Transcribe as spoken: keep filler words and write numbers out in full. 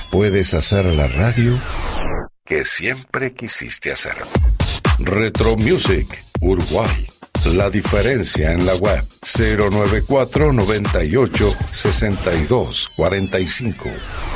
puedes hacer la radio que siempre quisiste hacer. Retro Music, Uruguay. La diferencia en la web. cero nueve cuatro, noventa y ocho, sesenta y dos, cuarenta y cinco.